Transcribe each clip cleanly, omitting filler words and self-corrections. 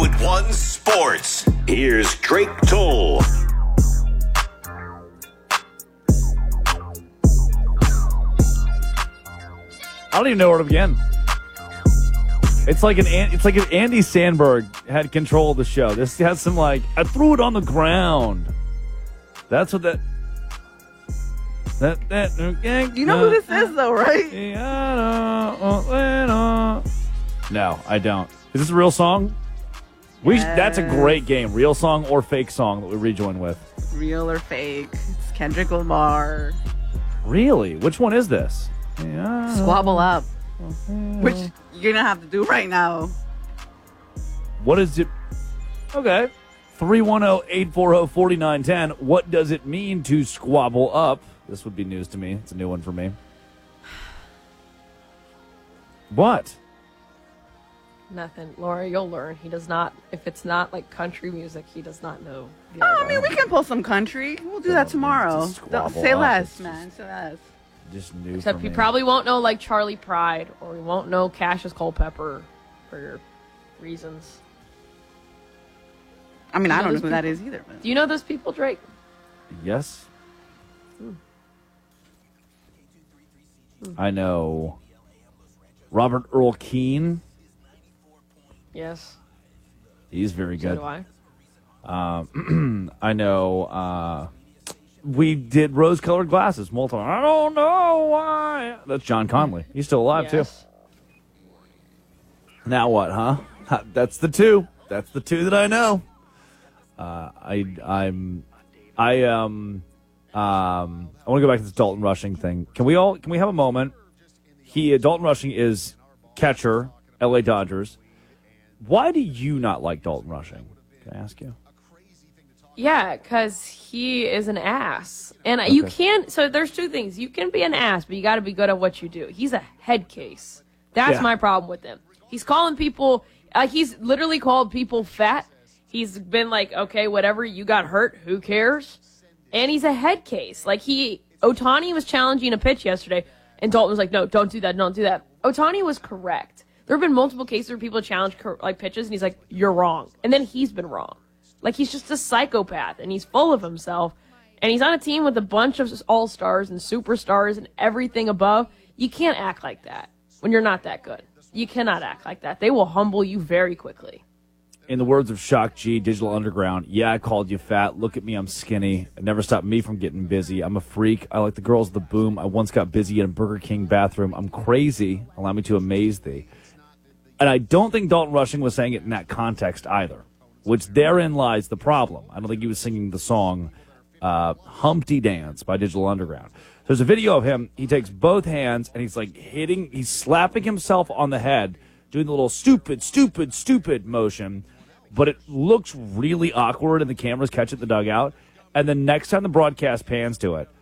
Hollywood One Sports. Here's Drake Toll. I don't even know where to begin. It's like if Andy Sandberg had control of the show. This has some I threw it on the ground. That's what that. You know who this is, though, right? No, I don't. Is this a real song? Yes. That's a great game. Real song or fake song that we rejoin with. Real or fake? It's Kendrick Lamar. Really? Which one is this? Squabble Up. Which you're going to have to do right now. What is it? Okay. 310-840-4910. What does it mean to squabble up? This would be news to me. It's a new one for me. What? Nothing. Laura, you'll learn. He does not, if it's not like country music, he does not know. I mean, we can pull some country. We'll do that tomorrow. Say less, man. Say less. Just new Except for you me. probably won't know like Charlie Pride, or we won't know Cassius Culpepper for your reasons. I mean, I don't know who that is either. But. Do you know those people, Drake? Yes. I know Robert Earl Keen. Yes. He's very good. So do I. I know. We did rose-colored glasses multiple. I don't know why. That's John Conley. He's still alive too. Now what, huh? That's the two. That's the two that I know. I want to go back to this Dalton Rushing thing. Can we have a moment? Dalton Rushing is catcher, LA Dodgers. Why do you not like Dalton Rushing? Can I ask you? Yeah, because he is an ass. And you can't, so there's two things. You can be an ass, but you got to be good at what you do. He's a head case. That's my problem with him. He's calling people, he's literally called people fat. He's been like, okay, whatever, you got hurt, who cares? And he's a head case. Ohtani was challenging a pitch yesterday, and Dalton was like, no, don't do that, don't do that. Ohtani was correct. There have been multiple cases where people challenge pitches, and he's like, you're wrong. And then he's been wrong. He's just a psychopath, and he's full of himself. And he's on a team with a bunch of all-stars and superstars and everything above. You can't act like that when you're not that good. You cannot act like that. They will humble you very quickly. In the words of Shock G, Digital Underground, yeah, I called you fat. Look at me, I'm skinny. It never stopped me from getting busy. I'm a freak. I like the girls of the boom. I once got busy in a Burger King bathroom. I'm crazy. Allow me to amaze thee. And I don't think Dalton Rushing was saying it in that context either, which therein lies the problem. I don't think he was singing the song Humpty Dance by Digital Underground. There's a video of him. He takes both hands, and he's slapping himself on the head, doing the little stupid, stupid, stupid motion. But it looks really awkward, and the cameras catch it in the dugout. And the next time the broadcast pans to it,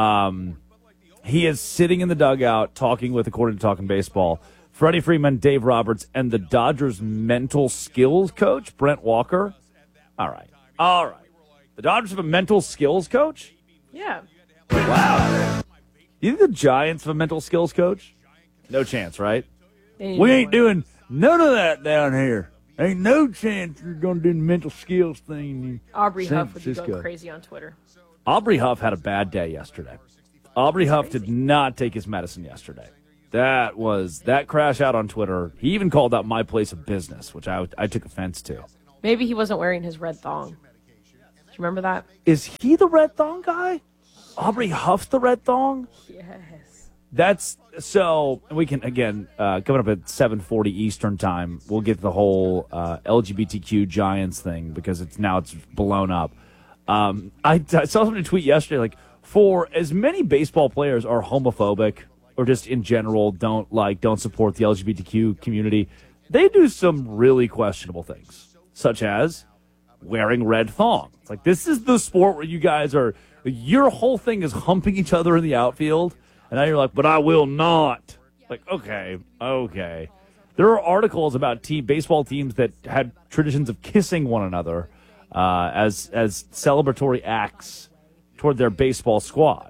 he is sitting in the dugout talking with, according to Talking Baseball, Freddie Freeman, Dave Roberts, and the Dodgers' mental skills coach, Brent Walker. All right. The Dodgers have a mental skills coach? Yeah. Wow. You think the Giants have a mental skills coach? No chance, right? We ain't doing none of that down here. Ain't no chance you're going to do the mental skills thing. Aubrey Huff would be going crazy on Twitter. Aubrey Huff had a bad day yesterday. Aubrey Huff did not take his medicine yesterday. That crash out on Twitter. He even called out my place of business, which I took offense to. Maybe he wasn't wearing his red thong. Do you remember that? Is he the red thong guy? Aubrey Huff's the red thong? Yes. That's so. We can again coming up at 7:40 Eastern time. We'll get the whole LGBTQ Giants thing because it's blown up. I saw somebody tweet yesterday for as many baseball players are homophobic or just in general don't support the LGBTQ community, they do some really questionable things, such as wearing red thong. It's this is the sport where you guys your whole thing is humping each other in the outfield, and now you're like, but I will not. Okay. There are articles about baseball teams that had traditions of kissing one another as celebratory acts toward their baseball squad.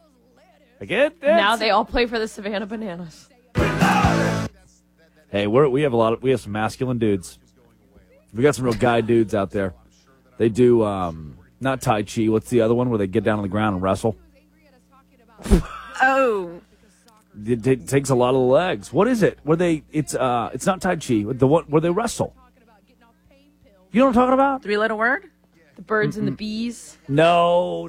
Now they all play for the Savannah Bananas. Hey, we have some masculine dudes. We got some real guy dudes out there. They do not Tai Chi. What's the other one where they get down on the ground and wrestle? Oh. It takes a lot of the legs. What is it? Where they? It's not Tai Chi. The one where they wrestle. You know what I'm talking about? 3-letter word? The birds and the bees. No.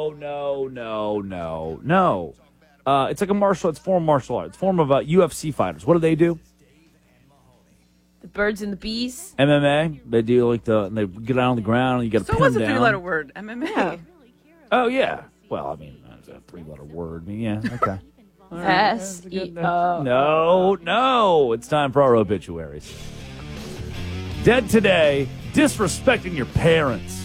It's like a martial. It's form of martial arts. It's form of UFC fighters. What do they do? The birds and the bees. MMA. They do like they get down on the ground and you got to pin them down. So what's a 3-letter word? MMA. Yeah. Oh yeah. Well, I mean, that's a 3-letter word. I mean, yeah. Okay. S-E-O. No. It's time for our obituaries. Dead today, disrespecting your parents.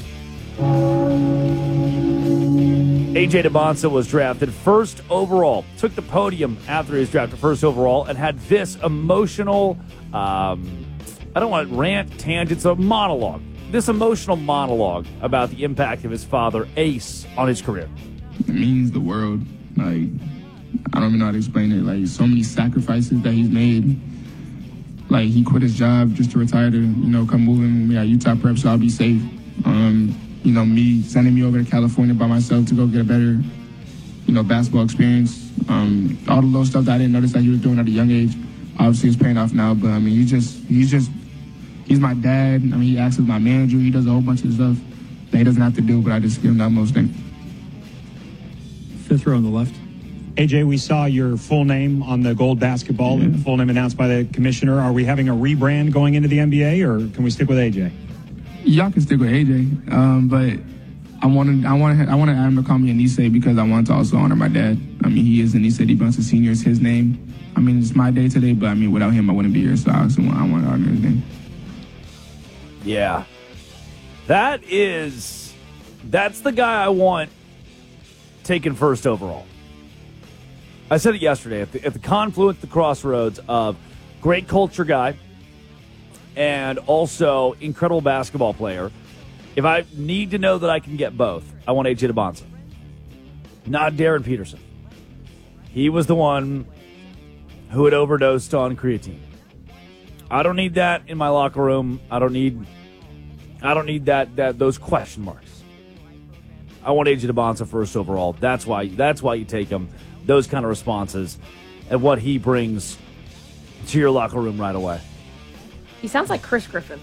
A.J. Dybonsa was drafted first overall, took the podium after he was drafted first overall, and had this emotional, I don't want rant, tangent, it's a monologue. This emotional monologue about the impact of his father, Ace, on his career. It means the world. Like, I don't even know how to explain it. Like, so many sacrifices that he's made. Like, he quit his job just to retire to, come moving with me at Utah Prep so I'll be safe. Me sending me over to California by myself to go get a better, basketball experience. All the little stuff that I didn't notice that he was doing at a young age, obviously is paying off now. But, I mean, he's my dad. I mean, he acts as my manager. He does a whole bunch of stuff that he doesn't have to do, but I just give him the utmost thing. Fifth row on the left. AJ, we saw your full name on the gold basketball, the full name announced by the commissioner. Are we having a rebrand going into the NBA, or can we stick with AJ? Y'all can stick with AJ, but I wanted Adam to call me Anise because I want to also honor my dad. I mean, he is Anise Dybonsa Sr. It's his name. I mean, it's my day today, but I mean, without him, I wouldn't be here. So I want to honor his name. Yeah, that's the guy I want taken first overall. I said it yesterday, at the confluence, the crossroads of great culture guy and also incredible basketball player, if I need to know that I can get both, I want A.J. Dybonsa, not Darren Peterson. He was the one who had overdosed on creatine. I don't need that in my locker room. I don't need that those question marks. I want A.J. Dybonsa first overall. That's why you take him. Those kind of responses and what he brings to your locker room right away. He sounds like Chris Griffin.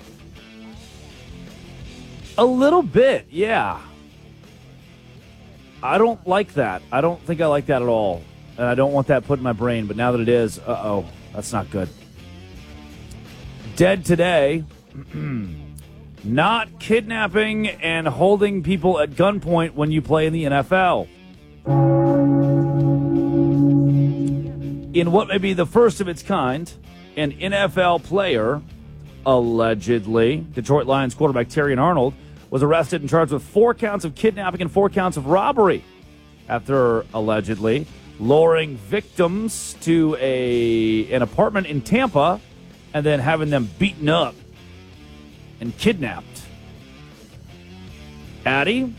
A little bit, yeah. I don't like that. I don't think I like that at all. And I don't want that put in my brain, but now that it is, that's not good. Dead today, not kidnapping and holding people at gunpoint when you play in the NFL. In what may be the first of its kind, an NFL player, allegedly, Detroit Lions quarterback Terrion Arnold, was arrested and charged with 4 counts of kidnapping and 4 counts of robbery after allegedly luring victims to an apartment in Tampa and then having them beaten up and kidnapped. Addie,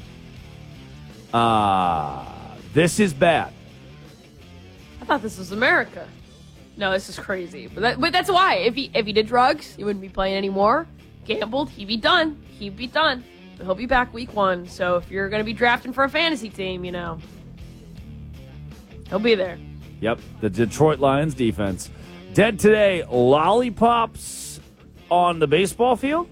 this is bad. I thought this was America. No, this is crazy. But that's why. If he did drugs, he wouldn't be playing anymore. Gambled, he'd be done. But he'll be back week 1. So if you're going to be drafting for a fantasy team, he'll be there. Yep, the Detroit Lions defense. Dead today, lollipops on the baseball field?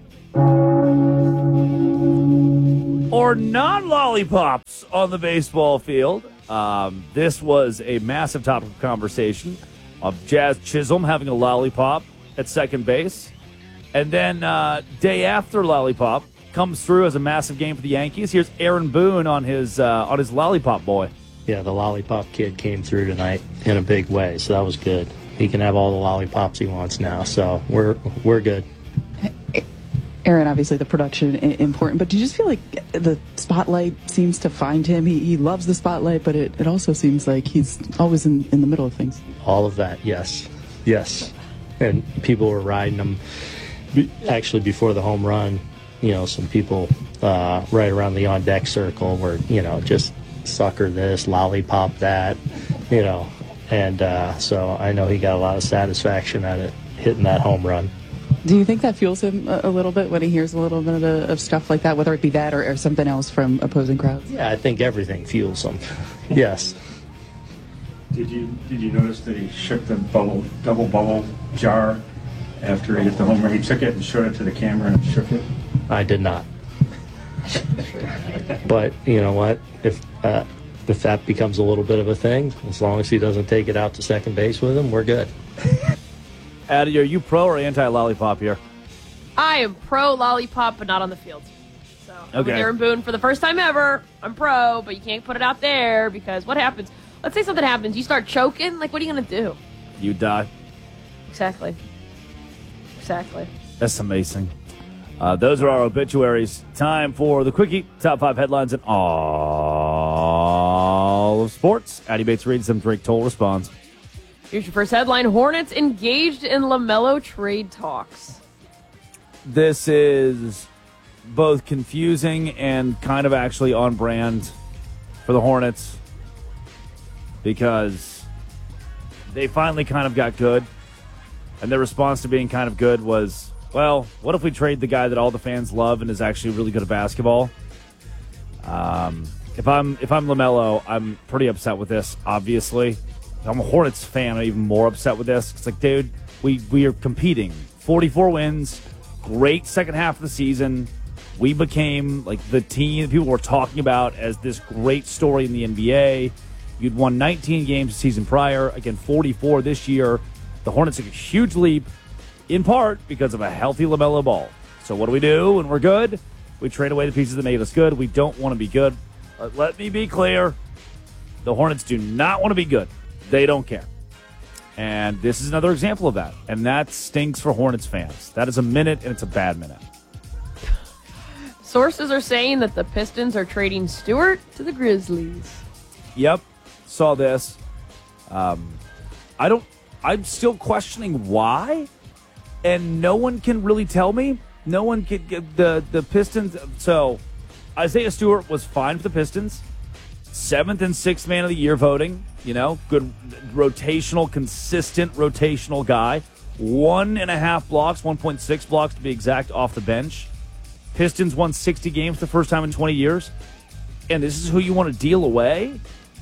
Or non-lollipops on the baseball field? This was a massive topic of conversation of Jazz Chisholm having a lollipop at second base. And then day after lollipop comes through as a massive game for the Yankees. Here's Aaron Boone on his lollipop boy. Yeah, the lollipop kid came through tonight in a big way, so that was good. He can have all the lollipops he wants now, so we're good. Aaron, obviously the production important, but do you just feel like the spotlight seems to find him? He loves the spotlight, but it also seems like he's always in the middle of things. All of that, yes. And people were riding him. Actually, before the home run, some people right around the on-deck circle were, just sucker this, lollipop that, and so I know he got a lot of satisfaction at it, hitting that home run. Do you think that fuels him a little bit when he hears a little bit of stuff like that, whether it be that or something else from opposing crowds? Yeah, I think everything fuels him. Yes. Did you notice that he shook the double bubble jar after he hit the home run? He took it and showed it to the camera and shook it. I did not. But you know what? If that becomes a little bit of a thing, as long as he doesn't take it out to second base with him, we're good. Addie, are you pro or anti-lollipop here? I am pro lollipop, but not on the field. So Okay. I'm Aaron Boone for the first time ever. I'm pro, but you can't put it out there because what happens? Let's say something happens. You start choking. Like, what are you going to do? You die. Exactly. That's amazing. Those are our obituaries. Time for the Quickie. Top 5 headlines in all of sports. Addie Bates reads them. Drake Toll responds. Here's your first headline. Hornets engaged in LaMelo trade talks. This is both confusing and kind of actually on brand for the Hornets because they finally kind of got good, and their response to being kind of good was, well, what if we trade the guy that all the fans love and is actually really good at basketball? If I'm LaMelo, I'm pretty upset with this, obviously. If I'm a Hornets fan, I'm even more upset with this. It's like, dude, we are competing. 44 wins, great second half of the season. We became like the team that people were talking about as this great story in the NBA. You'd won 19 games the season prior, again 44 this year. The Hornets took a huge leap, in part because of a healthy LaMelo Ball. So what do we do when we're good? We trade away the pieces that made us good. We don't want to be good. Let me be clear. The Hornets do not want to be good. They don't care. And this is another example of that. And that stinks for Hornets fans. That is a minute, and it's a bad minute. Sources are saying that the Pistons are trading Stewart to the Grizzlies. Yep. Saw this. I'm still questioning why. And no one can really tell me. No one can get the Pistons. So Isaiah Stewart was fine for the Pistons. 7th and 6th man of the year voting. You know, good rotational, consistent rotational guy. 1.5 blocks, 1.6 blocks to be exact, off the bench. Pistons won 60 games the first time in 20 years. And this is who you want to deal away?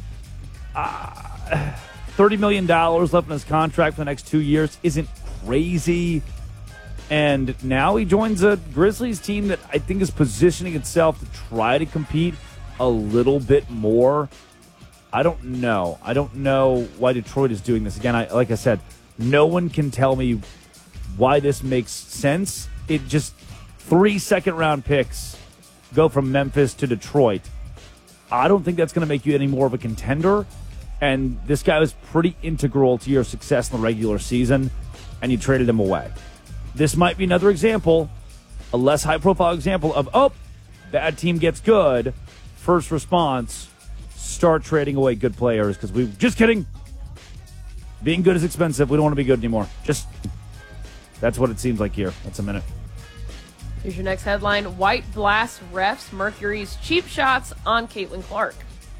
$30 million left in his contract for the next 2 years isn't crazy. And now he joins a Grizzlies team that I think is positioning itself to try to compete a little bit more. I don't know. I don't know why Detroit is doing this. Again, like I said, no one can tell me why this makes sense. It just 3 second-round picks go from Memphis to Detroit. I don't think that's going to make you any more of a contender. And this guy was pretty integral to your success in the regular season, and you traded him away. This might be another example, a less high-profile example of, bad team gets good. First response, start trading away good players because just kidding. Being good is expensive. We don't want to be good anymore. That's what it seems like here. That's a minute. Here's your next headline. White blasts refs Mercury's cheap shots on Caitlin Clark.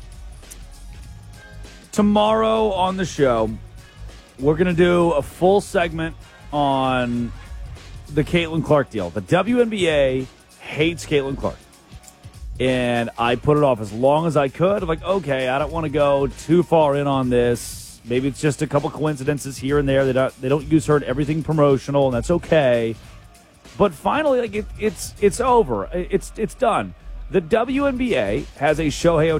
Tomorrow on the show, we're going to do a full segment on the Caitlin Clark deal. The WNBA hates Caitlin Clark. And I put it off as long as I could. I'm like, okay, I don't want to go too far in on this. Maybe it's just a couple coincidences here and there. They don't use her in everything promotional, and that's okay. But finally, it's over. It's done. The WNBA has a Shohei